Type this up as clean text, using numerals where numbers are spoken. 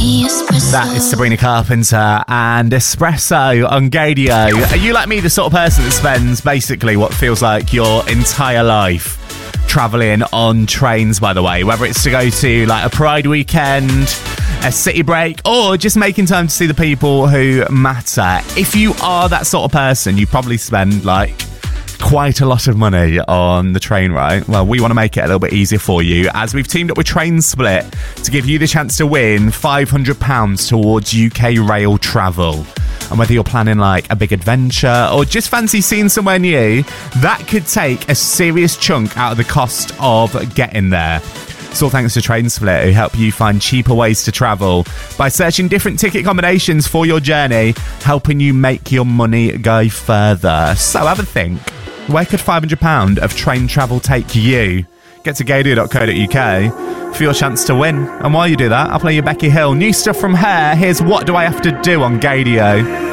That is Sabrina Carpenter and Espresso on Gadio. Are you like me, the sort of person that spends basically what feels like your entire life travelling on trains, by the way? Whether it's to go to like a Pride weekend, a city break, or just making time to see the people who matter. If you are that sort of person, you probably spend like quite a lot of money on the train, right? Well, we want to make it a little bit easier for you as we've teamed up with Train Split to give you the chance to win £500 towards UK rail travel. And whether you're planning like a big adventure or just fancy seeing somewhere new, that could take a serious chunk out of the cost of getting there. It's all thanks to Train Split, who help you find cheaper ways to travel by searching different ticket combinations for your journey, helping you make your money go further. So have a think. Where could £500 of train travel take you? Get to gadio.co.uk for your chance to win. And while you do that, I'll play you Becky Hill. New stuff from her. Here's What Do I Have to Do on Gadio.